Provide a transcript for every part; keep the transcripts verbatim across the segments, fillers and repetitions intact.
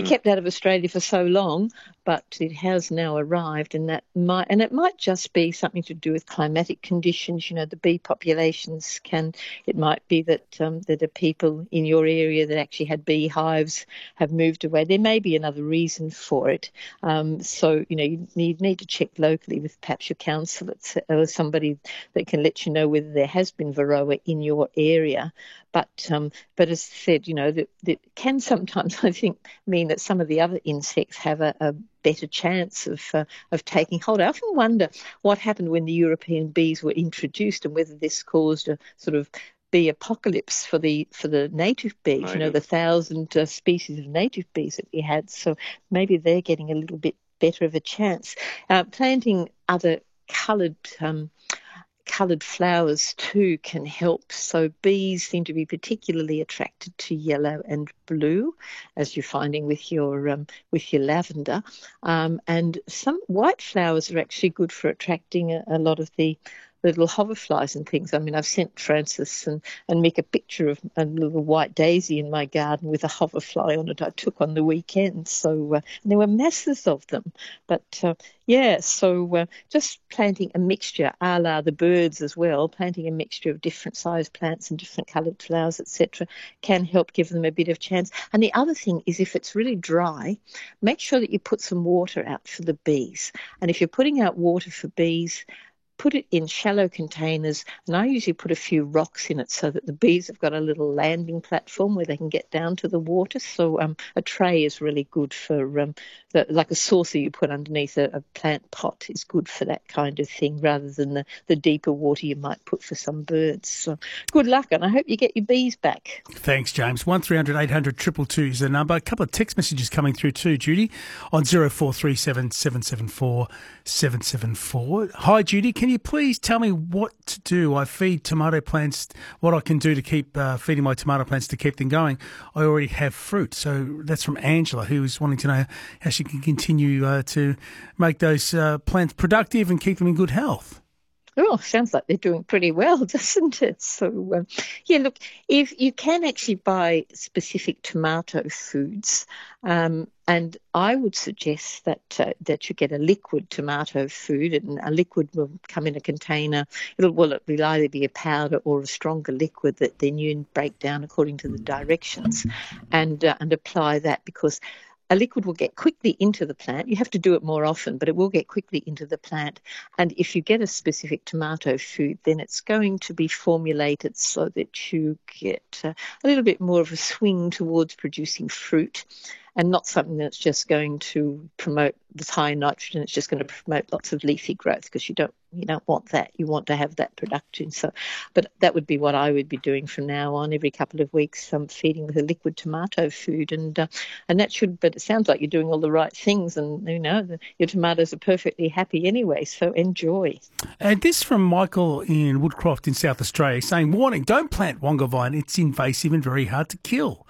been kept out of Australia for so long, but it has now arrived, and that might, and it might just be something to do with climatic conditions. You know, the bee populations can. It might be that um, that the people in your area that actually had beehives have moved away. There may be another reason for it. Um, so you know, you need, need to check locally with perhaps your council or somebody that can let you know whether there has been varroa in your area. But um, but as I said, you know, that, that can sometimes, I think, mean that some of the other insects have a, a better chance of uh, of taking hold. I often wonder what happened when the European bees were introduced and whether this caused a sort of bee apocalypse for the for the native bees. Maybe. You know, the thousand uh, species of native bees that we had. So maybe they're getting a little bit better of a chance. Uh, planting other coloured um, coloured flowers too can help. So bees seem to be particularly attracted to yellow and blue, as you're finding with your um, with your lavender. Um, and some white flowers are actually good for attracting a, a lot of the little hoverflies and things. I mean, I've sent Francis and, and Mick a picture of a little white daisy in my garden with a hoverfly on it I took on the weekend. So uh, there were masses of them. But uh, yeah, so uh, just planting a mixture, a la the birds as well, planting a mixture of different sized plants and different coloured flowers, et cetera, can help give them a bit of chance. And the other thing is, if it's really dry, make sure that you put some water out for the bees. And if you're putting out water for bees, put it in shallow containers, and I usually put a few rocks in it so that the bees have got a little landing platform where they can get down to the water. So um, a tray is really good for, um, the, like a saucer you put underneath a, a plant pot is good for that kind of thing, rather than the, the deeper water you might put for some birds. So good luck, and I hope you get your bees back. Thanks, James. one three hundred eight hundred two two two is the number. A couple of text messages coming through too, Judy, on zero four three seven seven seven four seven seven four. Hi, Judy. Can you please tell me what to do? I feed tomato plants, what I can do to keep uh, feeding my tomato plants to keep them going. I already have fruit. So that's from Angela, who is wanting to know how she can continue uh, to make those uh, plants productive and keep them in good health. Oh, sounds like they're doing pretty well, doesn't it? So, um, yeah, look, if you can actually buy specific tomato foods, um, and I would suggest that uh, that you get a liquid tomato food, and a liquid will come in a container. It'll well, it will either be a powder or a stronger liquid that then you break down according to the directions, and uh, and apply that, because a liquid will get quickly into the plant. You have to do it more often, but it will get quickly into the plant. And if you get a specific tomato food, then it's going to be formulated so that you get uh, a little bit more of a swing towards producing fruit, and not something that's just going to promote this high nitrogen. It's just going to promote lots of leafy growth, because you don't you don't want that. You want to have that production. So, but that would be what I would be doing from now on. Every couple of weeks, I'm feeding with a liquid tomato food, and uh, and that should. But it sounds like you're doing all the right things, and you know the, your tomatoes are perfectly happy anyway. So enjoy. And this from Michael in Woodcroft in South Australia, saying, "Warning: don't plant wonga vine. It's invasive and very hard to kill."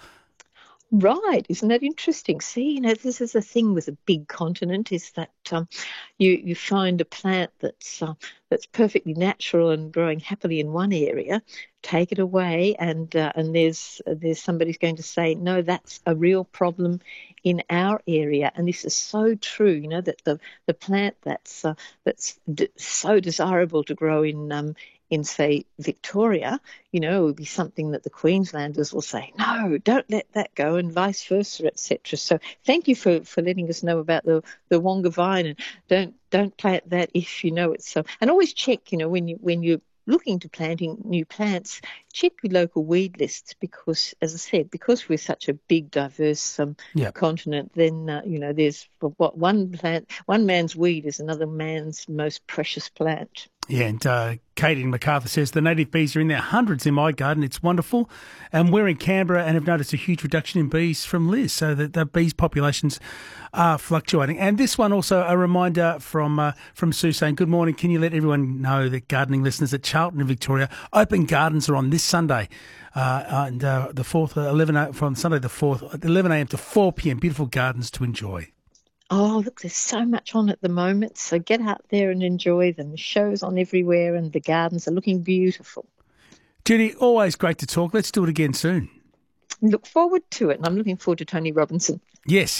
Right, isn't that interesting? See, you know, this is the thing with a big continent, is that um, you you find a plant that's uh, that's perfectly natural and growing happily in one area, take it away, and uh, and there's there's somebody's going to say, no, that's a real problem in our area. And this is so true, you know, that the the plant that's uh, that's d- so desirable to grow in um, in, say, Victoria, you know, it would be something that the Queenslanders will say, no, don't let that go, and vice versa, et cetera. So thank you for, for letting us know about the, the wonga vine, and don't don't plant that if you know it's so. And always check, you know, when you when you're looking to planting new plants, check your local weed lists, because, as I said, because we're such a big, diverse um, yep. continent, then, uh, you know, there's what one plant, one man's weed is another man's most precious plant. Yeah, and uh, Kate in Macarthur says, the native bees are in their hundreds in my garden. It's wonderful. And we're in Canberra and have noticed a huge reduction in bees from Liz, so that the bees populations are fluctuating. And this one also, a reminder from uh, from Sue saying, good morning, can you let everyone know that gardening listeners at Charlton in Victoria, open gardens are on this Sunday, uh, and uh, the fourth, eleven from Sunday the fourth, eleven a.m. to four p.m, beautiful gardens to enjoy. Oh, look, there's so much on at the moment, so get out there and enjoy them. The show's on everywhere and the gardens are looking beautiful. Judy, always great to talk. Let's do it again soon. Look forward to it, and I'm looking forward to Tony Robinson. Yes.